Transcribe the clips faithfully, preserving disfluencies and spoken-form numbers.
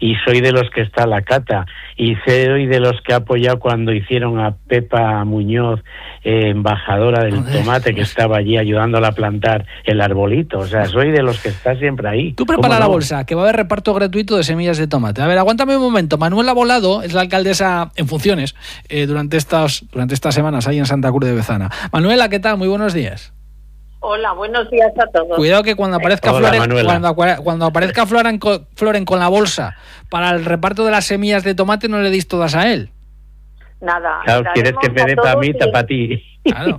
y soy de los que está a la cata, y soy de los que ha apoyado cuando hicieron a Pepa Muñoz, eh, embajadora del tomate, que estaba allí ayudándola a plantar el arbolito. O sea, soy de los que está siempre ahí. Tú prepara no? la bolsa, que va a haber reparto gratuito de semillas de tomate. A ver, aguántame un momento. Manuela Volado es la alcaldesa en funciones eh, durante, estas, durante estas semanas ahí en Santa Cruz de Bezana. Manuela, ¿qué tal? Muy buenos días. Hola, buenos días a todos. Cuidado que cuando aparezca Hola, Floren, cuando, cuando aparezca Floren con, Floren con la bolsa para el reparto de las semillas de tomate, no le deis todas a él. Nada. Claro, quieres que me dé para mí, y... para ti. Claro.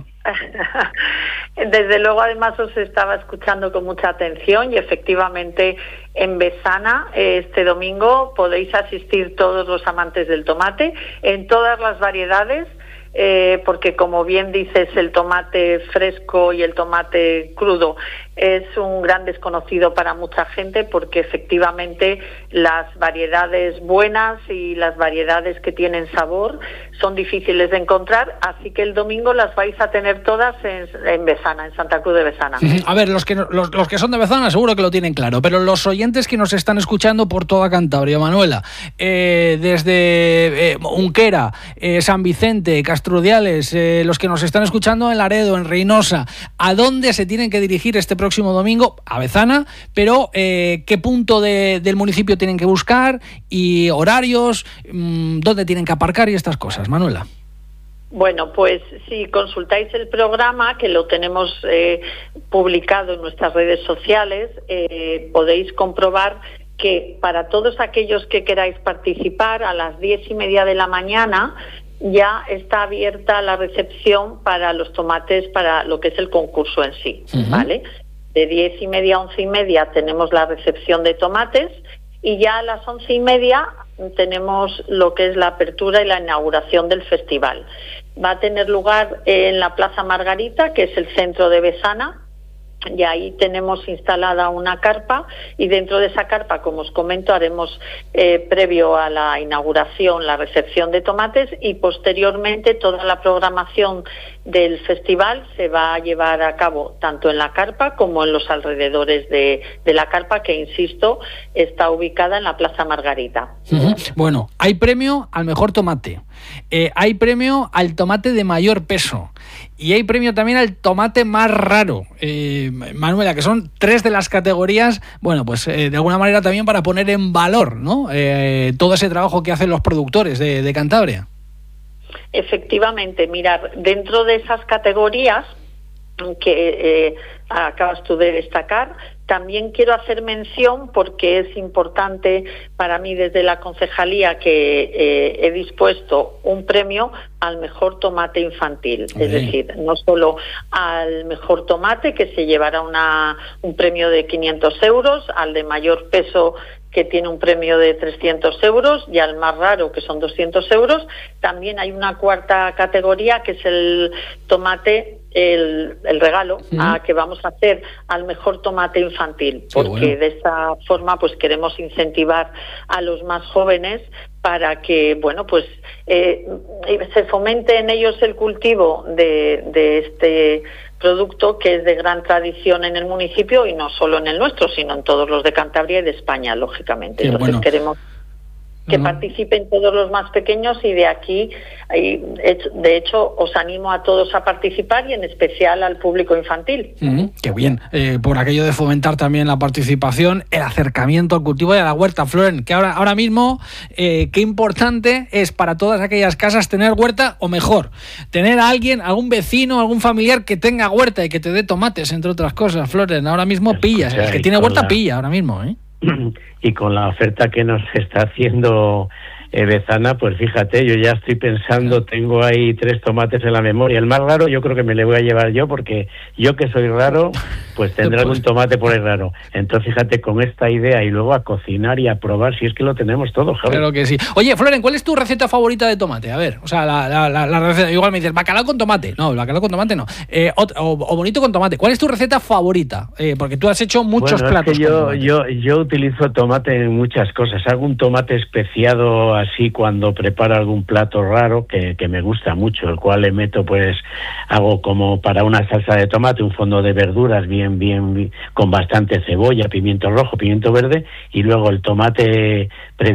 Desde luego, además, os estaba escuchando con mucha atención y efectivamente en Bezana este domingo podéis asistir todos los amantes del tomate en todas las variedades. Eh, porque como bien dices, el tomate fresco y el tomate crudo es un gran desconocido para mucha gente, porque efectivamente las variedades buenas y las variedades que tienen sabor son difíciles de encontrar, así que el domingo las vais a tener todas en, en Bezana, en Santa Cruz de Bezana. A ver, los que, los, los que son de Bezana seguro que lo tienen claro, pero los oyentes que nos están escuchando por toda Cantabria, Manuela, eh, desde eh, Unquera, eh, San Vicente, Castrudiales, eh, los que nos están escuchando en Laredo, en Reynosa, ¿a dónde se tienen que dirigir este próximo domingo? A Bezana, pero eh, ¿qué punto de, del municipio tienen que buscar? Y horarios, mmm, ¿dónde tienen que aparcar y estas cosas, Manuela? Bueno, pues si consultáis el programa, que lo tenemos eh, publicado en nuestras redes sociales, eh, podéis comprobar que para todos aquellos que queráis participar, a las diez y media de la mañana ya está abierta la recepción para los tomates, para lo que es el concurso en sí, uh-huh. ¿Vale? De diez y media a once y media tenemos la recepción de tomates, y ya a las once y media tenemos lo que es la apertura y la inauguración del festival. Va a tener lugar en la Plaza Margarita, que es el centro de Bezana, y ahí tenemos instalada una carpa, y dentro de esa carpa, como os comento, haremos eh, previo a la inauguración la recepción de tomates, y posteriormente toda la programación del festival se va a llevar a cabo tanto en la carpa como en los alrededores de, de la carpa, que, insisto, está ubicada en la Plaza Margarita. Uh-huh. Bueno, hay premio al mejor tomate, eh, hay premio al tomate de mayor peso, y hay premio también al tomate más raro, eh, Manuela, que son tres de las categorías, bueno, pues eh, de alguna manera también para poner en valor, ¿no? Eh, todo ese trabajo que hacen los productores de, de Cantabria. Efectivamente, mirar, dentro de esas categorías que eh, acabas tú de destacar, también quiero hacer mención, porque es importante para mí desde la concejalía, que eh, he dispuesto un premio al mejor tomate infantil. Okay. Es decir, no solo al mejor tomate, que se llevará una, un premio de quinientos euros, al de mayor peso, que tiene un premio de trescientos euros, y al más raro, que son doscientos euros. También hay una cuarta categoría, que es el tomate, el, el regalo, sí, a, que vamos a hacer al mejor tomate infantil, porque bueno, de esta forma pues queremos incentivar a los más jóvenes para que, bueno, pues eh, se fomente en ellos el cultivo de, de este producto, que es de gran tradición en el municipio, y no solo en el nuestro, sino en todos los de Cantabria y de España, lógicamente. Qué Entonces bueno. queremos que participen todos los más pequeños, y de aquí, de hecho, os animo a todos a participar, y en especial al público infantil. Mm, ¡Qué bien! Eh, por aquello de fomentar también la participación, el acercamiento al cultivo y a la huerta. Floren, que ahora, ahora mismo, eh, qué importante es para todas aquellas casas tener huerta, o mejor, tener a alguien, algún vecino, algún familiar que tenga huerta y que te dé tomates, entre otras cosas. Floren, ahora mismo pillas, el que tiene huerta pilla ahora mismo, ¿eh? Y con la oferta que nos está haciendo eh, Bezana, pues fíjate, yo ya estoy pensando, tengo ahí tres tomates en la memoria. El más raro yo creo que me le voy a llevar yo, porque yo, que soy raro, pues tendré algún tomate por ahí raro. Entonces fíjate, con esta idea, y luego a cocinar y a probar, si es que lo tenemos todo, Javier. Claro que sí. Oye, Floren, ¿cuál es tu receta favorita de tomate? A ver, o sea, la, la, la, la receta, igual me dices, bacalao con tomate. No, bacalao con tomate no. Eh, o, o, o bonito con tomate. ¿Cuál es tu receta favorita? Eh, porque tú has hecho muchos bueno, platos. Es que yo, yo, yo utilizo tomate en muchas cosas. Hago un tomate especiado así cuando preparo algún plato raro que, que me gusta mucho, el cual le meto, pues, hago como para una salsa de tomate, un fondo de verduras bien, bien, bien con bastante cebolla, pimiento rojo, pimiento verde, y luego el tomate